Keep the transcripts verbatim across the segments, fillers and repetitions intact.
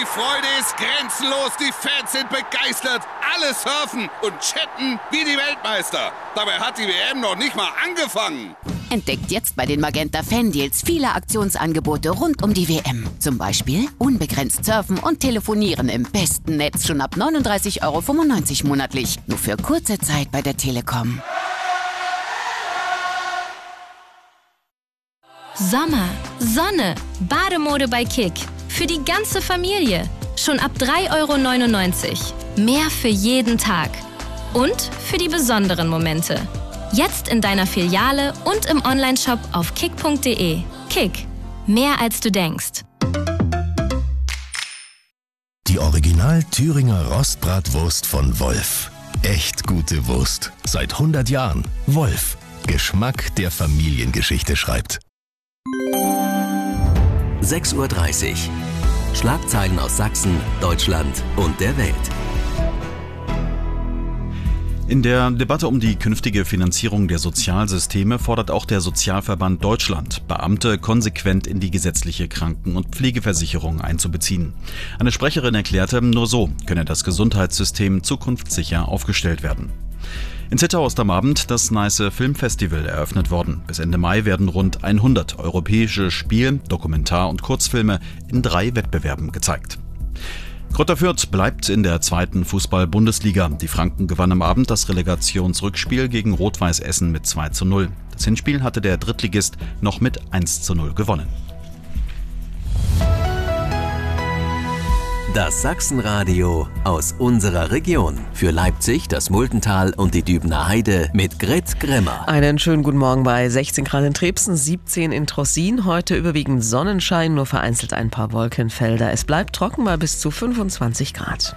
Die Freude ist grenzenlos, die Fans sind begeistert, alle surfen und chatten wie die Weltmeister. Dabei hat die W M noch nicht mal angefangen. Entdeckt jetzt bei den Magenta Fan-Deals viele Aktionsangebote rund um die W M. Zum Beispiel unbegrenzt surfen und telefonieren im besten Netz schon ab neununddreißig Euro fünfundneunzig monatlich. Nur für kurze Zeit bei der Telekom. Sommer, Sonne, Bademode bei Kick. Für die ganze Familie. Schon ab drei Euro neunundneunzig. Mehr für jeden Tag. Und für die besonderen Momente. Jetzt in deiner Filiale und im Onlineshop auf kick punkt de. Kick. Mehr als du denkst. Die Original Thüringer Rostbratwurst von Wolf. Echt gute Wurst. Seit hundert Jahren. Wolf. Geschmack, der Familiengeschichte schreibt. sechs Uhr dreißig. Schlagzeilen aus Sachsen, Deutschland und der Welt. In der Debatte um die künftige Finanzierung der Sozialsysteme fordert auch der Sozialverband Deutschland, Beamte konsequent in die gesetzliche Kranken- und Pflegeversicherung einzubeziehen. Eine Sprecherin erklärte, nur so könne das Gesundheitssystem zukunftssicher aufgestellt werden. In Zittau ist am Abend das Neiße Filmfestival eröffnet worden. Bis Ende Mai werden rund hundert europäische Spiel-, Dokumentar- und Kurzfilme in drei Wettbewerben gezeigt. Greuther Fürth bleibt in der zweiten Fußball-Bundesliga. Die Franken gewannen am Abend das Relegationsrückspiel gegen Rot-Weiß Essen mit zwei zu null. Das Hinspiel hatte der Drittligist noch mit eins zu null gewonnen. Das Sachsenradio aus unserer Region. Für Leipzig, das Multental und die Dübener Heide mit Grit Grimmer. Einen schönen guten Morgen bei sechzehn Grad in Trebsen, siebzehn in Trossin. Heute überwiegend Sonnenschein, nur vereinzelt ein paar Wolkenfelder. Es bleibt trocken bei bis zu fünfundzwanzig Grad.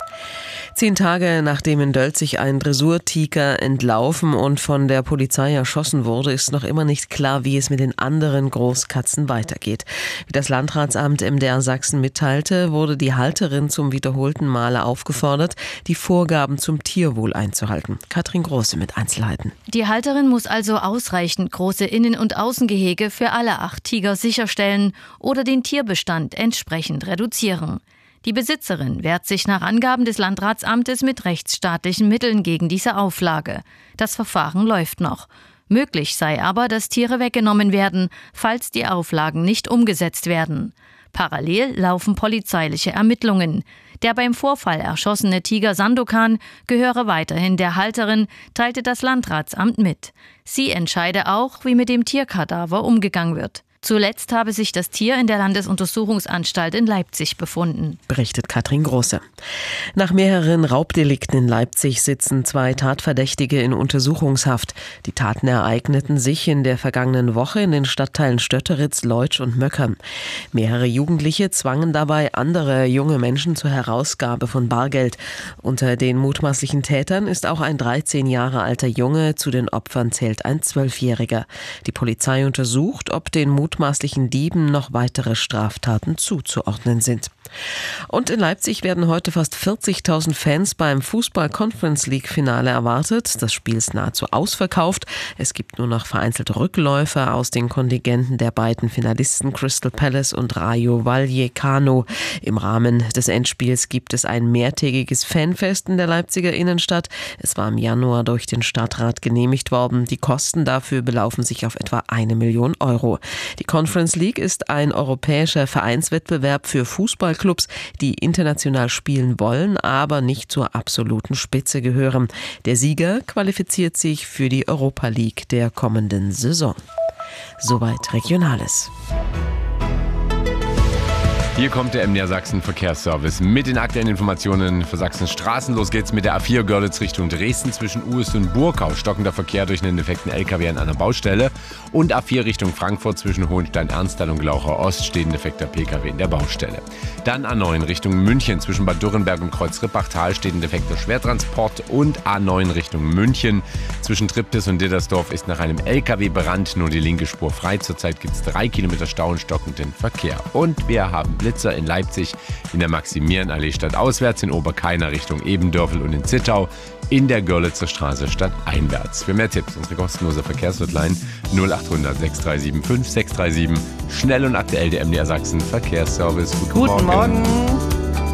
Zehn Tage nachdem in Dölzig ein Dressurtiger entlaufen und von der Polizei erschossen wurde, ist noch immer nicht klar, wie es mit den anderen Großkatzen weitergeht. Wie das Landratsamt M D R Sachsen mitteilte, wurde die Halterin zum wiederholten Male aufgefordert, die Vorgaben zum Tierwohl einzuhalten. Katrin Große mit Einzelheiten. Die Halterin muss also ausreichend große Innen- und Außengehege für alle acht Tiger sicherstellen oder den Tierbestand entsprechend reduzieren. Die Besitzerin wehrt sich nach Angaben des Landratsamtes mit rechtsstaatlichen Mitteln gegen diese Auflage. Das Verfahren läuft noch. Möglich sei aber, dass Tiere weggenommen werden, falls die Auflagen nicht umgesetzt werden. Parallel laufen polizeiliche Ermittlungen. Der beim Vorfall erschossene Tiger Sandokan gehöre weiterhin der Halterin, teilte das Landratsamt mit. Sie entscheide auch, wie mit dem Tierkadaver umgegangen wird. Zuletzt habe sich das Tier in der Landesuntersuchungsanstalt in Leipzig befunden. Berichtet Katrin Große. Nach mehreren Raubdelikten in Leipzig sitzen zwei Tatverdächtige in Untersuchungshaft. Die Taten ereigneten sich in der vergangenen Woche in den Stadtteilen Stötteritz, Leutsch und Möckern. Mehrere Jugendliche zwangen dabei andere junge Menschen zur Herausgabe von Bargeld. Unter den mutmaßlichen Tätern ist auch ein dreizehn Jahre alter Junge, zu den Opfern zählt ein Zwölfjähriger. Die Polizei untersucht, ob den mutmaßlichen Dieben noch weitere Straftaten zuzuordnen sind. Und in Leipzig werden heute fast vierzigtausend Fans beim Fußball-Conference-League-Finale erwartet. Das Spiel ist nahezu ausverkauft. Es gibt nur noch vereinzelte Rückläufer aus den Kontingenten der beiden Finalisten Crystal Palace und Rayo Vallecano. Im Rahmen des Endspiels gibt es ein mehrtägiges Fanfest in der Leipziger Innenstadt. Es war im Januar durch den Stadtrat genehmigt worden. Die Kosten dafür belaufen sich auf etwa eine Million Euro. Die Conference League ist ein europäischer Vereinswettbewerb für Fußballclubs, die international spielen wollen, aber nicht zur absoluten Spitze gehören. Der Sieger qualifiziert sich für die Europa League der kommenden Saison. Soweit Regionales. Hier kommt der M D R Sachsen Verkehrsservice mit den aktuellen Informationen für Sachsens Straßen. Los geht's mit der A vier Görlitz Richtung Dresden zwischen Ues und Burkau. Stockender Verkehr durch einen defekten L K W an einer Baustelle. Und A vier Richtung Frankfurt zwischen Hohenstein-Ernsthal und Glaucher Ost steht ein defekter P K W in der Baustelle. Dann A neun Richtung München zwischen Bad Dürrenberg und Kreuz-Rippachtal steht ein defekter Schwertransport. Und A neun Richtung München zwischen Triptis und Dittersdorf ist nach einem L K W-Brand nur die linke Spur frei. Zurzeit gibt es drei Kilometer Stau und stockenden Verkehr. Und wir haben Blitzer in Leipzig in der Maximilianallee stadtauswärts, in Oberkainer Richtung Ebendörfel und in Zittau in der Görlitzer Straße stadteinwärts. Für mehr Tipps unsere kostenlose Verkehrshotline null acht hundert sechs drei sieben fünf sechs drei sieben. Schnell und aktuell der M D R Sachsen Verkehrsservice. Guten, Guten Morgen. Morgen.